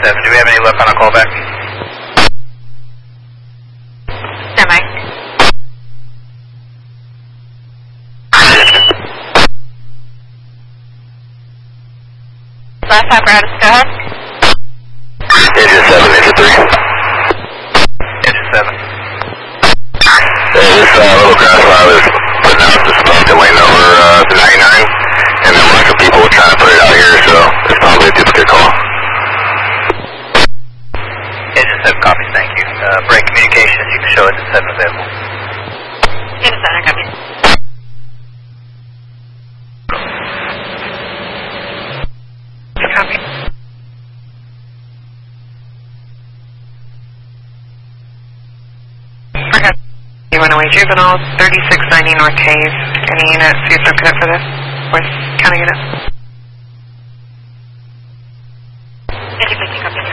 7. Do we have any luck on a callback? Semi. Last apparatus, go ahead. Engine 7, engine 3. Engine 7. This little grass file is putting out the smoke and laying over the 99, and then lots of people were trying to put it out here, so it's probably a duplicate call. Engine 7 copies, thank you. Break communications, you can show Engine 7 available. Engine 7, copy. Copy. Okay. You want to wait juvenile, 3690 North Hayes. Any unit, see if they're good for this? Where's county unit? Engine 15, copy.